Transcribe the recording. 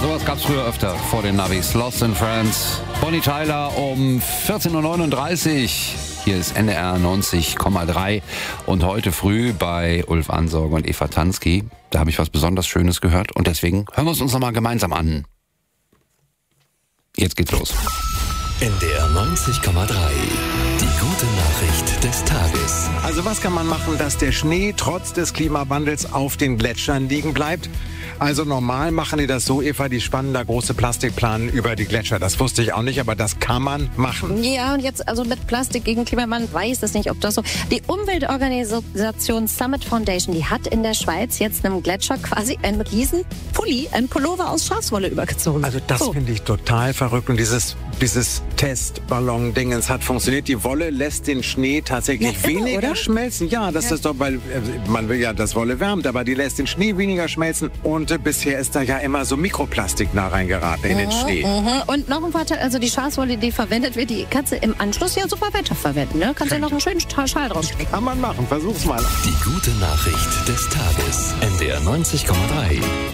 sowas gab's früher öfter vor den Navis. Lost in Friends. Bonnie Tyler um 14.39 Uhr. Hier ist NDR 90,3. Und heute früh bei Ulf Ansorge und Eva Tansky, da habe ich was besonders Schönes gehört. Und deswegen hören wir es uns nochmal gemeinsam an. Jetzt geht's los. NDR 90,3. Die gute Nachricht des Tages. Also was kann man machen, dass der Schnee trotz des Klimawandels auf den Gletschern liegen bleibt? Also normal machen die das so, Eva, die spannen da große Plastikplanen über die Gletscher. Das wusste ich auch nicht, aber das kann man machen. Ja, und jetzt also mit Plastik gegen Klimawandel weiß es nicht, ob das so... Die Umweltorganisation Summit Foundation, die hat in der Schweiz jetzt einem Gletscher quasi einen riesen Pulli, einen Pullover aus Schafswolle übergezogen. Also das finde ich total verrückt. Und dieses Testballon-Dingens hat funktioniert. Die Wolle lässt den Schnee tatsächlich weniger schmelzen. Ja, das ist doch, weil man will ja, dass Wolle wärmt, aber die lässt den Schnee weniger schmelzen. Und bisher ist da ja immer so Mikroplastik nah reingeraten in den Schnee. Und noch ein Vorteil, also die Schafswolle, die verwendet wird, die kannst du im Anschluss ja super weiter verwenden. Ne? Kannst ja noch einen schönen Schal draus stricken. Kann man machen, versuch's mal. Die gute Nachricht des Tages. NDR 90,3.